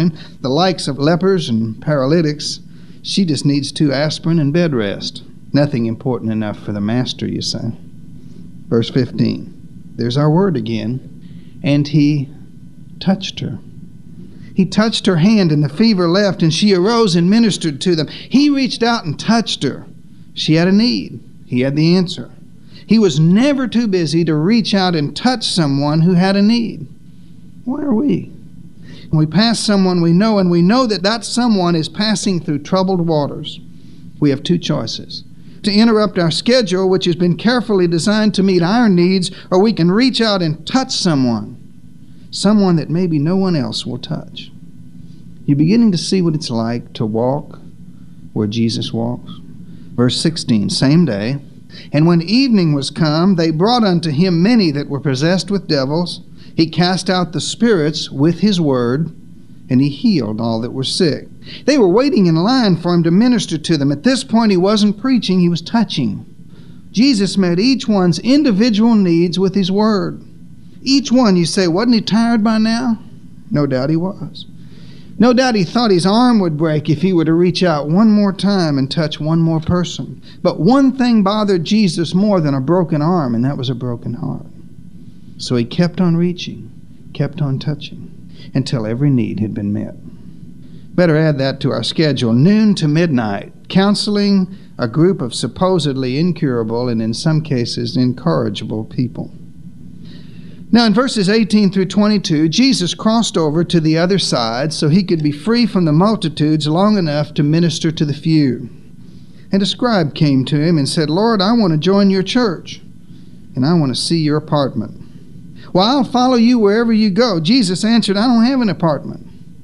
men, the likes of lepers and paralytics. She just needs 2 aspirin and bed rest. Nothing important enough for the master, you say. Verse 15. There's our word again. And he touched her. He touched her hand, and the fever left, and she arose and ministered to them. He reached out and touched her. She had a need. He had the answer. He was never too busy to reach out and touch someone who had a need. Why are we? When we pass someone we know, and we know that that someone is passing through troubled waters, we have 2 choices. To interrupt our schedule, which has been carefully designed to meet our needs, or we can reach out and touch someone that maybe no one else will touch. You're beginning to see what it's like to walk where Jesus walks. Verse 16, same day, and when evening was come, they brought unto him many that were possessed with devils. He cast out the spirits with his word, and he healed all that were sick. They were waiting in line for him to minister to them. At this point, he wasn't preaching, he was touching. Jesus met each one's individual needs with his word. Each one, you say, wasn't he tired by now? No doubt he was. No doubt he thought his arm would break if he were to reach out one more time and touch one more person. But one thing bothered Jesus more than a broken arm, and that was a broken heart. So he kept on reaching, kept on touching, until every need had been met. Better add that to our schedule. Noon to midnight, counseling a group of supposedly incurable and in some cases incorrigible people. Now in verses 18 through 22, Jesus crossed over to the other side so he could be free from the multitudes long enough to minister to the few. And a scribe came to him and said, Lord, I want to join your church, and I want to see your apartment. Well, I'll follow you wherever you go. Jesus answered, I don't have an apartment.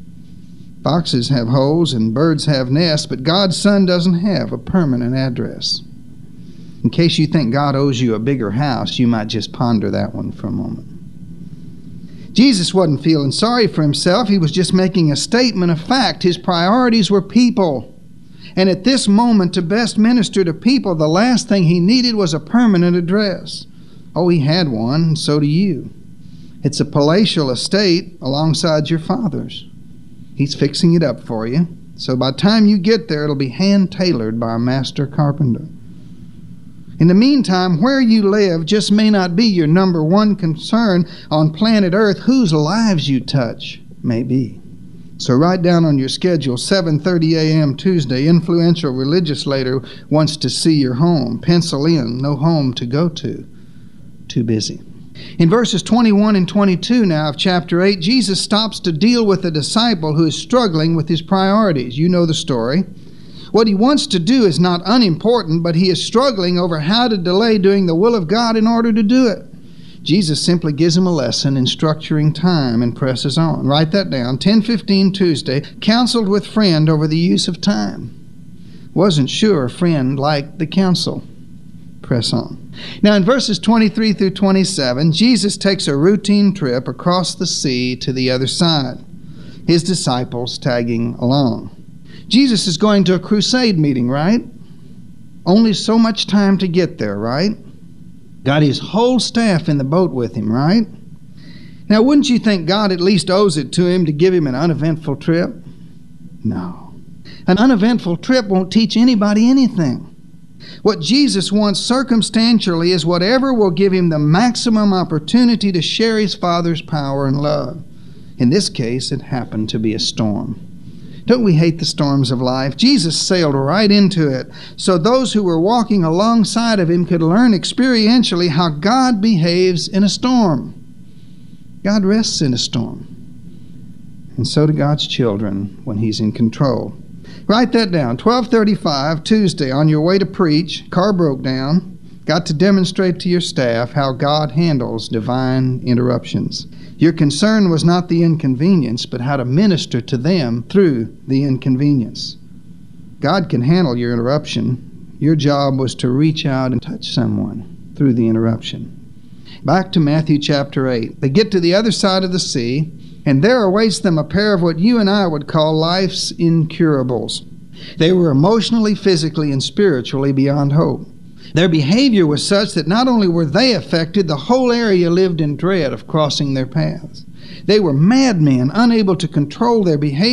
Foxes have holes and birds have nests, but God's Son doesn't have a permanent address. In case you think God owes you a bigger house, you might just ponder that one for a moment. Jesus wasn't feeling sorry for himself. He was just making a statement of fact. His priorities were people. And at this moment, to best minister to people, the last thing he needed was a permanent address. Oh, he had one, and so do you. It's a palatial estate alongside your father's. He's fixing it up for you. So by the time you get there, it'll be hand-tailored by a master carpenter. In the meantime, where you live just may not be your number one concern on planet Earth. Whose lives you touch may be. So write down on your schedule, 7:30 a.m. Tuesday, influential religious leader wants to see your home. Pencil in, no home to go to. Too busy. In verses 21 and 22 now of chapter 8, Jesus stops to deal with a disciple who is struggling with his priorities. You know the story. What he wants to do is not unimportant, but he is struggling over how to delay doing the will of God in order to do it. Jesus simply gives him a lesson in structuring time and presses on. Write that down. 10:15 Tuesday, counseled with friend over the use of time. Wasn't sure friend liked the counsel. Press on. Now in verses 23 through 27, Jesus takes a routine trip across the sea to the other side. His disciples tagging along. Jesus is going to a crusade meeting, right? Only so much time to get there, right? Got his whole staff in the boat with him, right? Now, wouldn't you think God at least owes it to him to give him an uneventful trip? No. An uneventful trip won't teach anybody anything. What Jesus wants circumstantially is whatever will give him the maximum opportunity to share his Father's power and love. In this case, it happened to be a storm. Don't we hate the storms of life? Jesus sailed right into it, so those who were walking alongside of him could learn experientially how God behaves in a storm. God rests in a storm. And so do God's children when he's in control. Write that down. 12:35, Tuesday, on your way to preach, car broke down. Got to demonstrate to your staff how God handles divine interruptions. Your concern was not the inconvenience, but how to minister to them through the inconvenience. God can handle your interruption. Your job was to reach out and touch someone through the interruption. Back to Matthew chapter 8. They get to the other side of the sea, and there awaits them a pair of what you and I would call life's incurables. They were emotionally, physically, and spiritually beyond hope. Their behavior was such that not only were they affected, the whole area lived in dread of crossing their paths. They were madmen, unable to control their behavior.